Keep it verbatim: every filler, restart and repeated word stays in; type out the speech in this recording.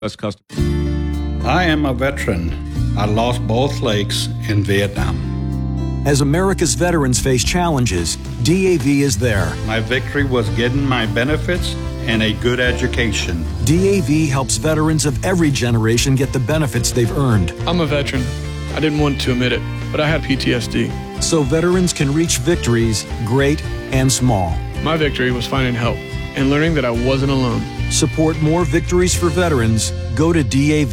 That's custom. I am a veteran. I lost both legs in Vietnam. As America's veterans face challenges, D A V is there. My victory was getting my benefits and a good education. D A V helps veterans of every generation get the benefits they've earned. I'm a veteran. I didn't want to admit it, but I had P T S D. So veterans can reach victories, great and small. My victory was finding help and learning that I wasn't alone. Support more victories for veterans. Go to D A V.